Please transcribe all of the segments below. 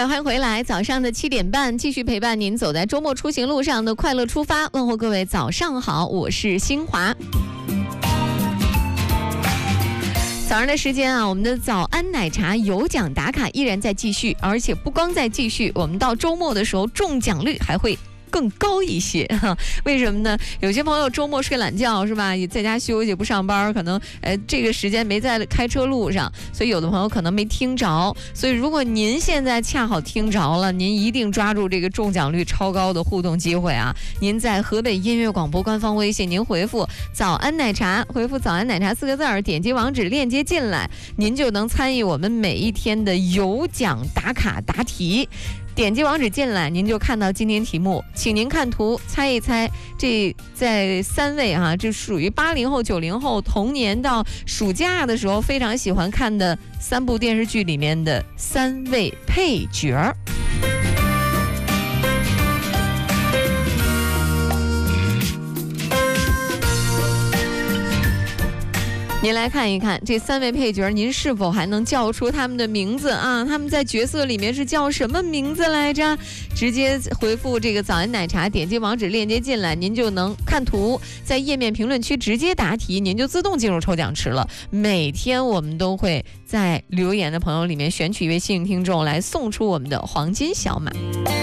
位，欢迎回来。早上的7点半，继续陪伴您走在周末出行路上的快乐出发。问候各位早上好，我是新华。早上的时间啊，我们的早安奶茶有奖打卡依然在继续，而且不光在继续，我们到周末的时候中奖率还会更高一些。为什么呢？有些朋友周末睡懒觉是吧，也在家休息不上班，可能这个时间没在开车路上，所以有的朋友可能没听着。所以如果您现在恰好听着了，您一定抓住这个中奖率超高的互动机会啊！您在河北音乐广播官方微信，您回复早安奶茶，回复早安奶茶4个字，点击网址链接进来，您就能参与我们每一天的有奖打卡答题。点击网址进来，您就看到今天题目，请您看图猜一猜，这在3位啊，这属于80后、90后童年到暑假的时候非常喜欢看的3部电视剧里面的3位配角。您来看一看这3位配角，您是否还能叫出他们的名字啊？他们在角色里面是叫什么名字来着？直接回复这个早安奶茶，点击网址链接进来，您就能看图，在页面评论区直接答题，您就自动进入抽奖池了。每天我们都会在留言的朋友里面选取一位幸运听众来送出我们的黄金小马。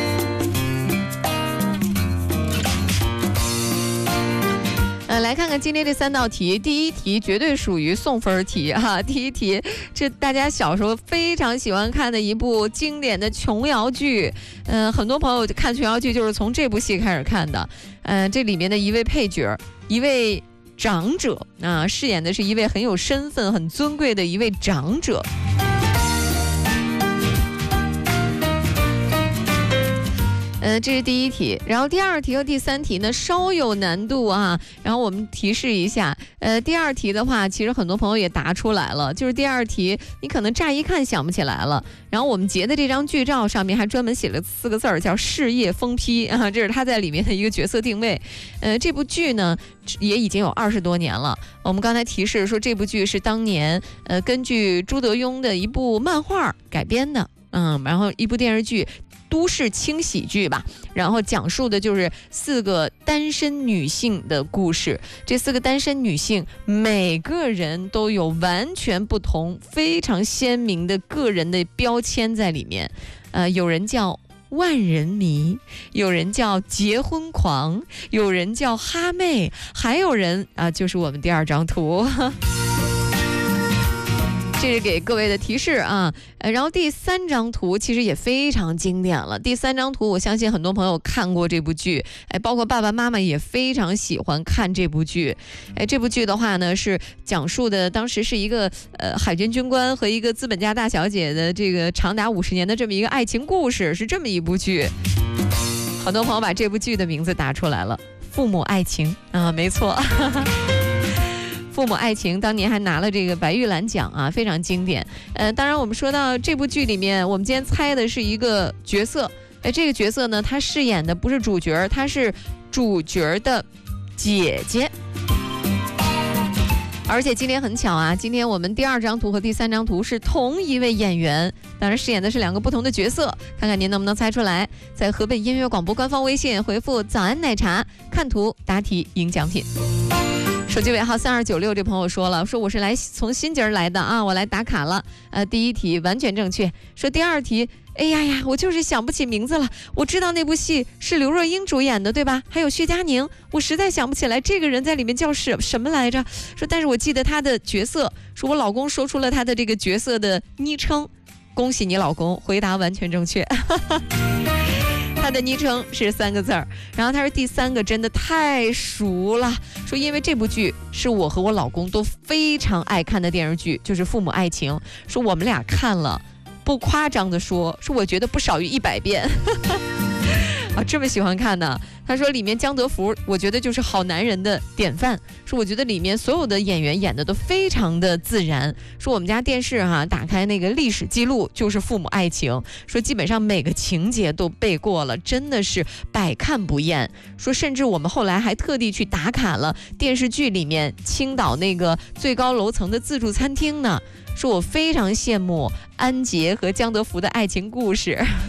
来看看今天这3道题，第一题绝对属于送分题哈。第一题，这大家小时候非常喜欢看的一部经典的琼瑶剧，很多朋友看琼瑶剧就是从这部戏开始看的。这里面的一位配角，一位长者啊，饰演的是一位很有身份、很尊贵的一位长者。这是第一题，然后第2题和第3题呢稍有难度啊，然后我们提示一下，第2题的话，其实很多朋友也答出来了，就是第2题你可能乍一看想不起来了，然后我们截的这张剧照上面还专门写了4个字儿，叫事业疯批啊，这是他在里面的一个角色定位。这部剧呢也已经有20多年了，我们刚才提示说这部剧是当年根据朱德庸的一部漫画改编的，然后一部电视剧。都市轻喜剧吧，然后讲述的就是4个单身女性的故事。这4个单身女性每个人都有完全不同、非常鲜明的个人的标签在里面。有人叫万人迷，有人叫结婚狂，有人叫哈妹，还有人就是我们第2张图。这是给各位的提示啊，然后第3张图其实也非常经典了。第3张图，我相信很多朋友看过这部剧，包括爸爸妈妈也非常喜欢看这部剧。这部剧的话呢，是讲述的当时是一个海军军官和一个资本家大小姐的这个长达50年的这么一个爱情故事，是这么一部剧。很多朋友把这部剧的名字答出来了，《父母爱情》啊，没错。父母爱情当年还拿了这个白玉兰奖啊，非常经典。当然我们说到这部剧里面，我们今天猜的是一个角色，这个角色呢，他饰演的不是主角，他是主角的姐姐。而且今天很巧啊，今天我们第2张图和第3张图是同一位演员，当然饰演的是2个不同的角色，看看您能不能猜出来。在河北音乐广播官方微信回复早安奶茶，看图答题赢奖品。手机尾号3296，这朋友说了，说我是从新街来的啊，我来打卡了。第1题完全正确，说第2题，哎呀，我就是想不起名字了。我知道那部戏是刘若英主演的，对吧？还有薛佳凝，我实在想不起来这个人在里面叫什么来着。说，但是我记得他的角色，说我老公说出了他的这个角色的昵称。恭喜你老公，回答完全正确。他的昵称是3个字儿，然后他是第3个，真的太熟了。说因为这部剧是我和我老公都非常爱看的电视剧，就是《父母爱情》。说我们俩看了，不夸张的说我觉得不少于100遍。啊，这么喜欢看呢？他说里面江德福，我觉得就是好男人的典范。说我觉得里面所有的演员演的都非常的自然。说我们家电视打开那个历史记录就是《父母爱情》，说基本上每个情节都背过了，真的是百看不厌。说甚至我们后来还特地去打卡了电视剧里面青岛那个最高楼层的自助餐厅呢。说我非常羡慕安杰和江德福的爱情故事。